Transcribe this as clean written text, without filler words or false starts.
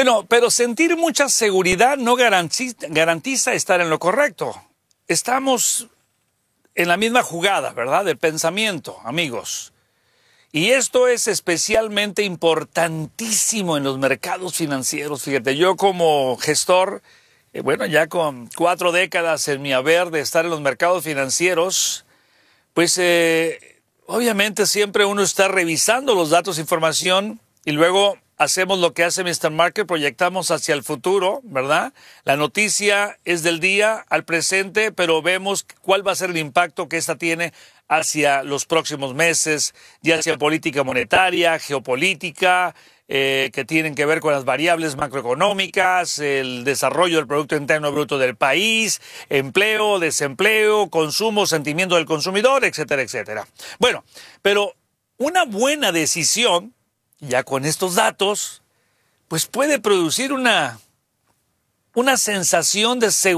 Bueno, pero sentir mucha seguridad no garantiza estar en lo correcto. Estamos en la misma jugada, ¿verdad? Del pensamiento, amigos. Y esto es especialmente importantísimo en los mercados financieros. Fíjate, yo como gestor, bueno, ya con 4 décadas en mi haber de estar en los mercados financieros, pues obviamente siempre uno está revisando los datos de información y luego hacemos lo que hace Mr. Market, proyectamos hacia el futuro, ¿verdad? La noticia es del día al presente, pero vemos cuál va a ser el impacto que esta tiene hacia los próximos meses, ya hacia política monetaria, geopolítica, que tienen que ver con las variables macroeconómicas, el desarrollo del Producto Interno Bruto del país, empleo, desempleo, consumo, sentimiento del consumidor, etcétera, etcétera. Bueno, pero una buena decisión, ya con estos datos, pues puede producir una sensación de seguridad